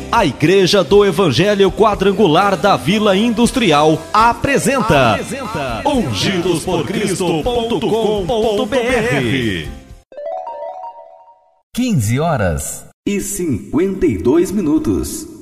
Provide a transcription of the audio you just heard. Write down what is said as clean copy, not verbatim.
A Igreja do Evangelho Quadrangular da Vila Industrial apresenta ungidosporcristo.com.br. 15h52.